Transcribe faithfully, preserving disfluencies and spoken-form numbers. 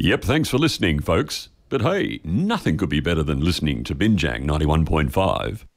Yep, thanks for listening, folks. But hey, nothing could be better than listening to Binjang ninety-one point five.